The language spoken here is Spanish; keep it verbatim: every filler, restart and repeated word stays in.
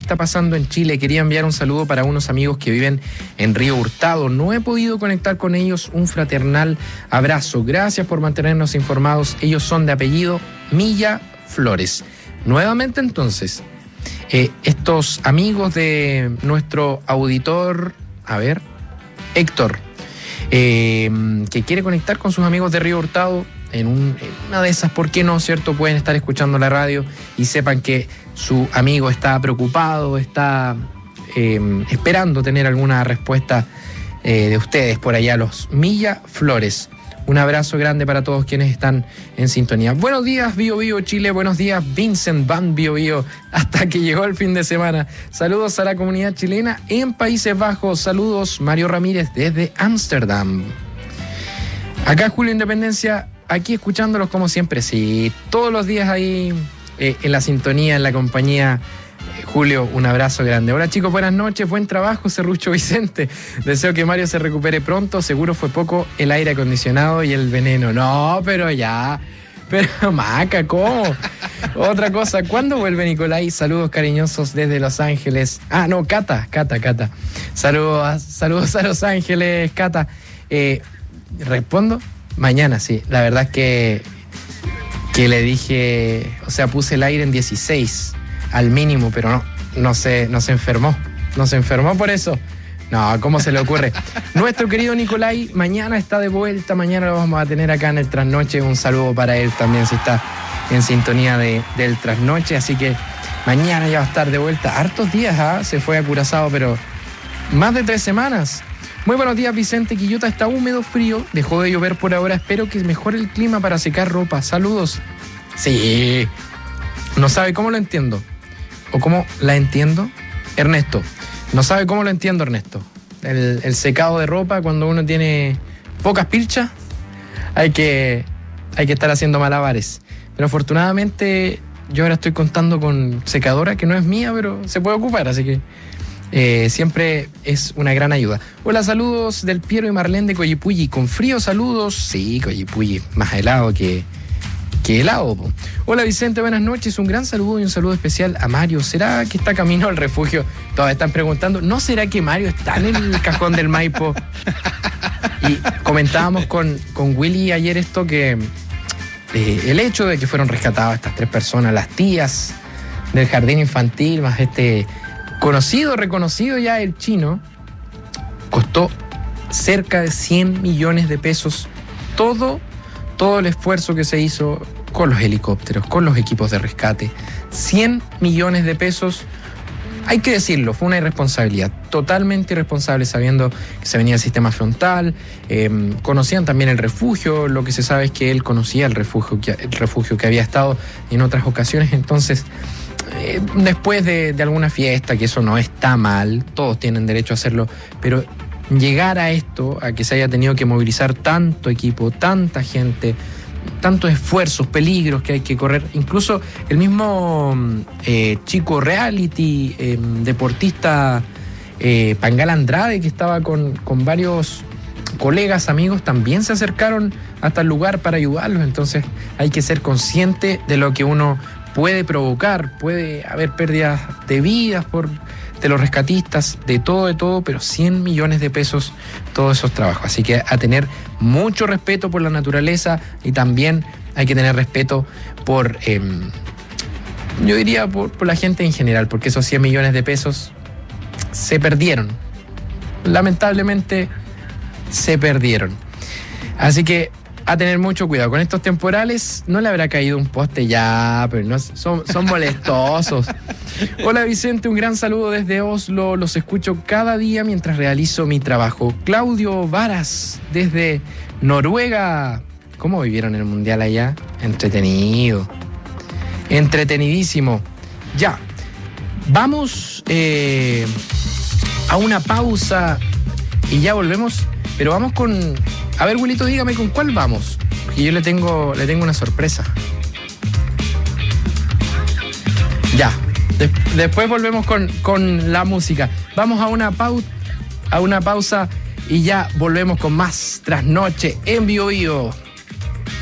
está pasando en Chile. Quería enviar un saludo para unos amigos que viven en Río Hurtado. No he podido conectar con ellos. Un fraternal abrazo. Gracias por mantenernos informados. Ellos son de apellido Milla Flores. Nuevamente entonces, eh, estos amigos de nuestro auditor, a ver, Héctor, eh, que quiere conectar con sus amigos de Río Hurtado. En, un, en una de esas, ¿por qué no, cierto? Pueden estar escuchando la radio y sepan que su amigo está preocupado, está eh, esperando tener alguna respuesta eh, de ustedes por allá, los Milla Flores. Un abrazo grande para todos quienes están en sintonía. Buenos días, Bio Bio Chile. Buenos días, Vincent Van Bio Bio. Hasta que llegó el fin de semana. Saludos a la comunidad chilena en Países Bajos. Saludos, Mario Ramírez desde Ámsterdam. Acá Julio Independencia, aquí escuchándolos como siempre. Sí, todos los días ahí eh, en la sintonía, en la compañía. Julio, un abrazo grande. Hola chicos, buenas noches, buen trabajo, Serrucho Vicente. Deseo que Mario se recupere pronto. Seguro fue poco el aire acondicionado y el veneno. No, pero ya. Pero Maca, ¿cómo? Otra cosa, ¿cuándo vuelve Nicolai? Saludos cariñosos desde Los Ángeles. Ah, no, Cata, Cata, Cata. Saludos, saludos a Los Ángeles, Cata. Eh, ¿Respondo? Mañana, sí. La verdad es que, que le dije, o sea, puse el aire en dieciséis. Al mínimo, pero no, no se, no se enfermó. No se enfermó por eso. No, ¿cómo se le ocurre? Nuestro querido Nicolai mañana está de vuelta. Mañana lo vamos a tener acá en el Trasnoche. Un saludo para él también si está en sintonía de, del Trasnoche. Así que mañana ya va a estar de vuelta. Hartos días, ¿ah? Se fue a Curazao, pero más de tres semanas. Muy buenos días, Vicente. Quillota está húmedo, frío. Dejó de llover por ahora. Espero que mejore el clima para secar ropa. Saludos. Sí. No sabe cómo lo entiendo. ¿O cómo la entiendo? Ernesto. No sabe cómo lo entiendo, Ernesto. El, el secado de ropa cuando uno tiene pocas pilchas, hay que, hay que estar haciendo malabares. Pero afortunadamente yo ahora estoy contando con secadora, que no es mía, pero se puede ocupar, así que eh, siempre es una gran ayuda. Hola, saludos del Piero y Marlene de Coyipulli. Con frío, saludos. Sí, Coyipulli, más helado que... ¡Qué helado! Po. Hola Vicente, buenas noches. Un gran saludo y un saludo especial a Mario. ¿Será que está camino al refugio? Todos están preguntando, ¿no será que Mario está en el cajón del Maipo? Y comentábamos con, con Willy ayer esto, que eh, el hecho de que fueron rescatadas estas tres personas, las tías del jardín infantil, más este conocido, reconocido ya el chino, costó cerca de cien millones de pesos todo todo el esfuerzo que se hizo con los helicópteros, con los equipos de rescate. cien millones de pesos, hay que decirlo, fue una irresponsabilidad, totalmente irresponsable, sabiendo que se venía el sistema frontal. Eh, conocían también el refugio, lo que se sabe es que él conocía el refugio, que, el refugio que había estado en otras ocasiones. Entonces, eh, después de, de alguna fiesta, que eso no está mal, todos tienen derecho a hacerlo, pero llegar a esto, a que se haya tenido que movilizar tanto equipo, tanta gente, tantos esfuerzos, peligros que hay que correr, incluso el mismo eh, chico reality, eh, deportista eh, Pangal Andrade, que estaba con, con varios colegas, amigos, también se acercaron hasta el lugar para ayudarlos. Entonces hay que ser consciente de lo que uno puede provocar. Puede haber pérdidas de vidas por... de los rescatistas, de todo, de todo, pero cien millones de pesos todos esos trabajos. Así que a tener mucho respeto por la naturaleza y también hay que tener respeto por, eh, yo diría, por, por la gente en general, porque esos cien millones de pesos se perdieron. Lamentablemente se perdieron. Así que a tener mucho cuidado. Con estos temporales no le habrá caído un poste ya, pero no, son, son molestosos. Hola Vicente, un gran saludo desde Oslo. Los escucho cada día mientras realizo mi trabajo. Claudio Varas, desde Noruega. ¿Cómo vivieron el mundial allá? Entretenido. Entretenidísimo. Ya. Vamos eh, a una pausa y ya volvemos. Pero vamos con... A ver, Wilito, dígame con cuál vamos. Porque yo le tengo, le tengo una sorpresa. Ya. De- después volvemos con, con la música. Vamos a una, pau- a una pausa y ya volvemos con más Trasnoche en Bio Bio.